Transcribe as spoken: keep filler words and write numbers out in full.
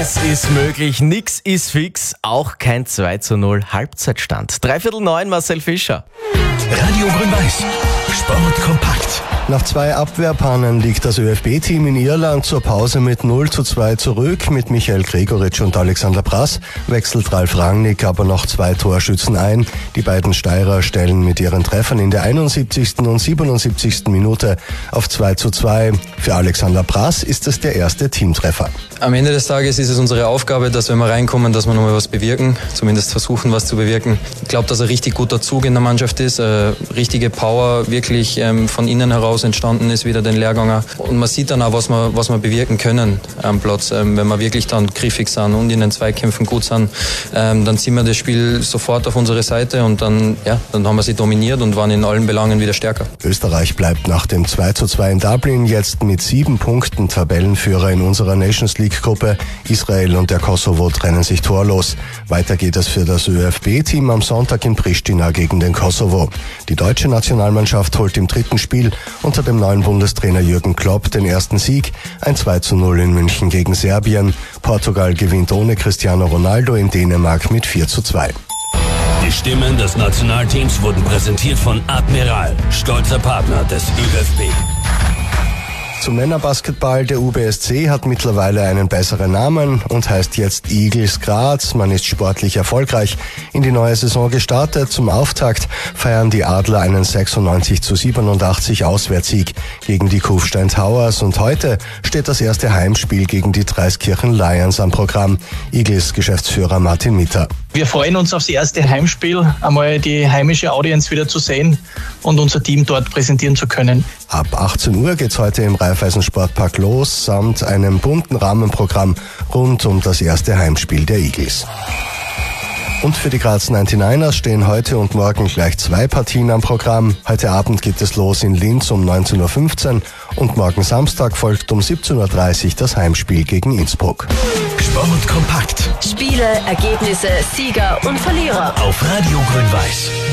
Alles ist möglich, nix ist fix, auch kein zwei zu null Halbzeitstand. Dreiviertel neun, Marcel Fischer. Radio Grün-Weiß. Sport kompakt. Nach zwei Abwehrpannen liegt das ÖFB-Team in Irland zur Pause mit null zu zwei zurück. Mit Michael Gregoritsch und Alexander Prass wechselt Ralf Rangnick aber noch zwei Torschützen ein. Die beiden Steirer stellen mit ihren Treffern in der einundsiebzigsten und siebenundsiebzigsten Minute auf zwei zu zwei. Für Alexander Prass ist es der erste Teamtreffer. Am Ende des Tages ist es unsere Aufgabe, dass wenn wir reinkommen, dass wir nochmal was bewirken, zumindest versuchen, was zu bewirken. Ich glaube, dass ein richtig guter Zug in der Mannschaft ist, eine richtige Power wirklich ähm, von innen heraus entstanden ist, wieder den Lehrganger. Und man sieht dann auch, was wir, was wir bewirken können am Platz. Ähm, wenn wir wirklich dann griffig sind und in den Zweikämpfen gut sind, ähm, dann ziehen wir das Spiel sofort auf unsere Seite und dann, ja, dann haben wir sie dominiert und waren in allen Belangen wieder stärker. Österreich bleibt nach dem zwei zu zwei in Dublin jetzt mit sieben Punkten Tabellenführer in unserer Nations League-Gruppe. Israel und der Kosovo trennen sich torlos. Weiter geht es für das ÖFB-Team am Sonntag in Pristina gegen den Kosovo. Die deutsche Nationalmannschaft holt im dritten Spiel unter dem neuen Bundestrainer Jürgen Klopp den ersten Sieg, ein zwei zu null in München gegen Serbien. Portugal gewinnt ohne Cristiano Ronaldo in Dänemark mit vier zu zwei. Die Stimmen des Nationalteams wurden präsentiert von Admiral, stolzer Partner des ÖFB. Zum Männerbasketball, der U B S C hat mittlerweile einen besseren Namen und heißt jetzt Eagles Graz. Man ist sportlich erfolgreich in die neue Saison gestartet. Zum Auftakt feiern die Adler einen sechsundneunzig zu siebenundachtzig Auswärtssieg gegen die Kufstein Towers. Und heute steht das erste Heimspiel gegen die Dreiskirchen Lions am Programm. Eagles Geschäftsführer Martin Mitter. Wir freuen uns aufs erste Heimspiel, einmal die heimische Audience wieder zu sehen und unser Team dort präsentieren zu können. Ab achtzehn Uhr geht's heute im Raiffeisen-Sportpark los, samt einem bunten Rahmenprogramm rund um das erste Heimspiel der Eagles. Und für die Graz neunundneunzigers stehen heute und morgen gleich zwei Partien am Programm. Heute Abend geht es los in Linz um neunzehn Uhr fünfzehn und morgen Samstag folgt um siebzehn Uhr dreißig das Heimspiel gegen Innsbruck. Sport kompakt. Spiele, Ergebnisse, Sieger und Verlierer. Auf Radio Grün-Weiß.